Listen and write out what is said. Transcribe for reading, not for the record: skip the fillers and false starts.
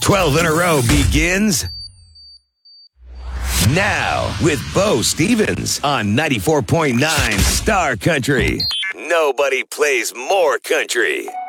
12 in a row begins now with Bo Stevens on 94.9 Star Country. Nobody plays more country.